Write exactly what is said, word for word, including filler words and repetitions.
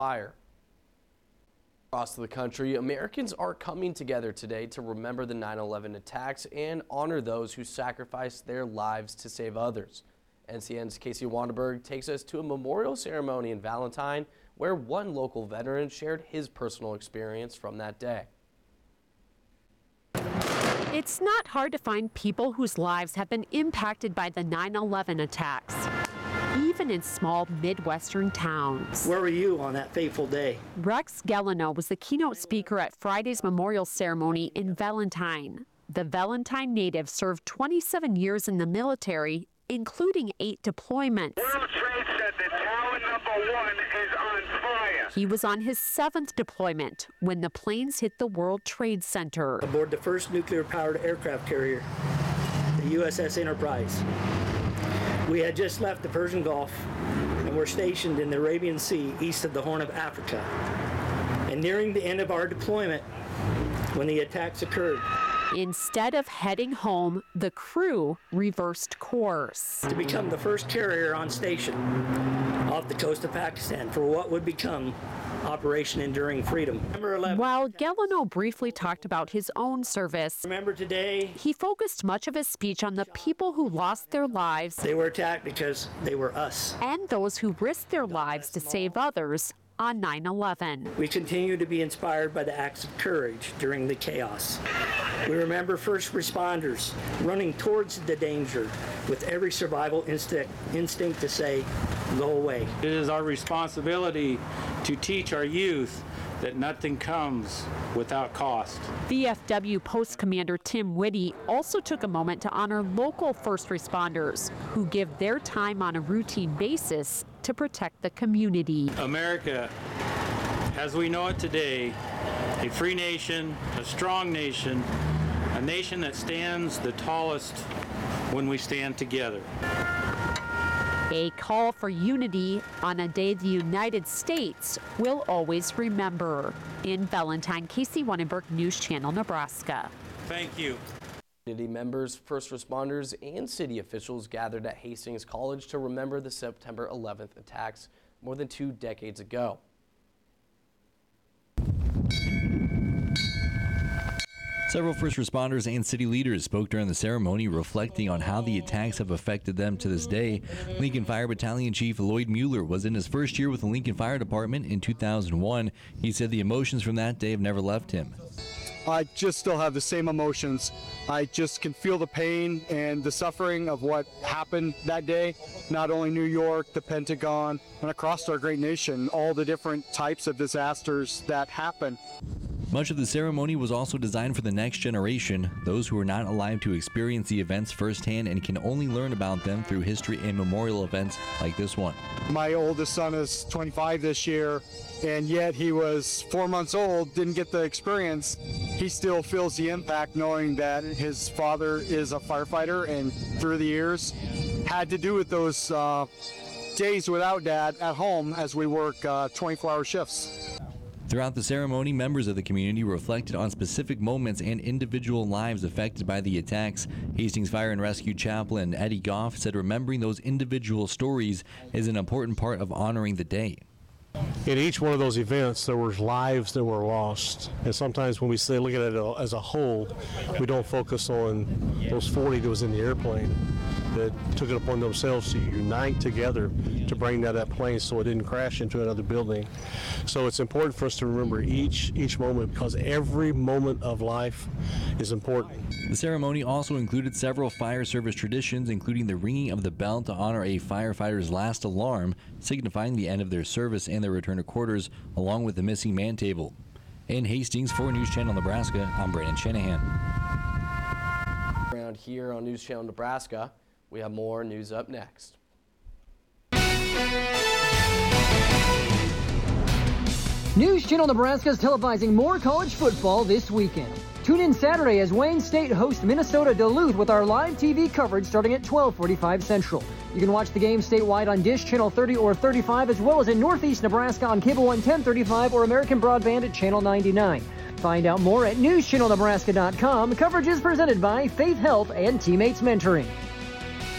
fire. Across the country, Americans are coming together today to remember the nine eleven attacks and honor those who sacrificed their lives to save others. N C N's Casey Wanderberg takes us to a memorial ceremony in Valentine where one local veteran shared his personal experience from that day. It's not hard to find people whose lives have been impacted by the nine eleven attacks, even in small Midwestern towns. Where were you on that fateful day? Rex Gelano was the keynote speaker at Friday's memorial ceremony in Valentine. The Valentine native served twenty-seven years in the military, including eight deployments. World Trade Center, tower number one is on fire. He was on his seventh deployment when the planes hit the World Trade Center. Aboard the first nuclear-powered aircraft carrier, the U S S Enterprise. We had just left the Persian Gulf and were stationed in the Arabian Sea east of the Horn of Africa. And nearing the end of our deployment when the attacks occurred. Instead of heading home, the crew reversed course to become the first carrier on station off the coast of Pakistan for what would become Operation Enduring Freedom. While Gelano briefly talked about his own service, remember today, he focused much of his speech on the people who lost their lives. They were attacked because they were us. And those who risked their lives to save others on nine eleven. We continue to be inspired by the acts of courage during the chaos. We remember first responders running towards the danger with every survival instinct, instinct to say, go away. It is our responsibility to teach our youth that nothing comes without cost. V F W Post Commander Tim Whitty also took a moment to honor local first responders who give their time on a routine basis to protect the community. America, as we know it today, a free nation, a strong nation, a nation that stands the tallest when we stand together. A call for unity on a day the United States will always remember. In Valentine, Casey Wandenberg, News Channel, Nebraska. Thank you. Community members, first responders, and city officials gathered at Hastings College to remember the September eleventh attacks more than two decades ago. Several first responders and city leaders spoke during the ceremony, reflecting on how the attacks have affected them to this day. Lincoln Fire Battalion Chief Lloyd Mueller was in his first year with the Lincoln Fire Department in two thousand one. He said the emotions from that day have never left him. I just still have the same emotions. I just can feel the pain and the suffering of what happened that day. Not only New York, the Pentagon, and across our great nation, all the different types of disasters that happen. Much of the ceremony was also designed for the next generation, those who are not alive to experience the events firsthand and can only learn about them through history and memorial events like this one. My oldest son is twenty-five this year, and yet he was four months old, didn't get the experience. He still feels the impact knowing that his father is a firefighter and through the years had to do with those uh, days without dad at home as we work uh, twenty-four hour shifts. Throughout the ceremony, members of the community reflected on specific moments and individual lives affected by the attacks. Hastings Fire and Rescue Chaplain Eddie Goff said remembering those individual stories is an important part of honoring the day. In each one of those events, there were lives that were lost. And sometimes when we say look at it as a whole, we don't focus on those forty that was in the airplane that took it upon themselves to unite together to bring that up plane so it didn't crash into another building. So it's important for us to remember each each moment because every moment of life is important. The ceremony also included several fire service traditions, including the ringing of the bell to honor a firefighter's last alarm, signifying the end of their service and their return to quarters, along with the missing man table. In Hastings, for News Channel Nebraska, I'm Brandon Shanahan. Around here on News Channel Nebraska, we have more news up next. News Channel Nebraska is televising more college football this weekend. Tune in Saturday as Wayne State hosts Minnesota Duluth with our live T V coverage starting at twelve forty-five Central. You can watch the game statewide on Dish Channel thirty or thirty-five, as well as in Northeast Nebraska on Cable one ten thirty-five or American Broadband at Channel ninety-nine. Find out more at news channel nebraska dot com. Coverage is presented by Faith Health and Teammates Mentoring.